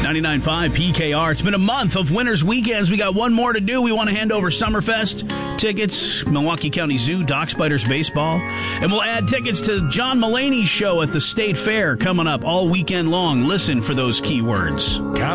99.5 PKR. It's been a month of Winners Weekends. We got one more to do. We want to hand over Summerfest tickets, Milwaukee County Zoo, Dock Spiders Baseball. And we'll add tickets to John Mulaney's show at the State Fair coming up all weekend long. Listen for those keywords.